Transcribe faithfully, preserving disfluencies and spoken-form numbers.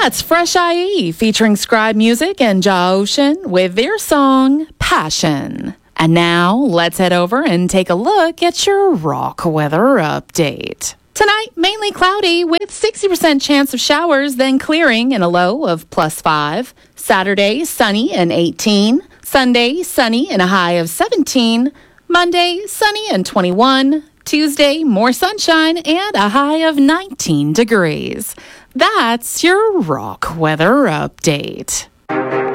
That's Fresh I E featuring Scribe Music and Jaw Ocean with their song Passion. And now let's head over and take a look at your rock weather update. Tonight, mainly cloudy with sixty percent chance of showers, then clearing and a low of plus five. Saturday, sunny and eighteen. Sunday, sunny and a high of seventeen. Monday, sunny and twenty-one. Tuesday, more sunshine and a high of nineteen degrees. That's your rock weather update.